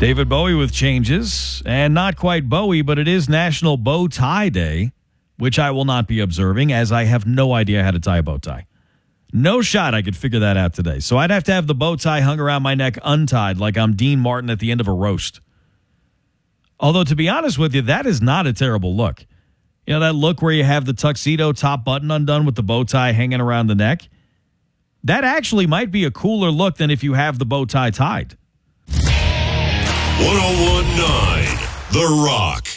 David Bowie with changes, and not quite Bowie, but it is National Bow Tie Day, which I will not be observing as I have no idea how to tie a bow tie. No shot I could figure that out today. So I'd have to have the bow tie hung around my neck untied like I'm Dean Martin at the end of a roast. Although, to be honest with you, that is not a terrible look. You know, that look where you have the tuxedo top button undone with the bow tie hanging around the neck? That actually might be a cooler look than if you have the bow tie tied. 101.9 The Rock.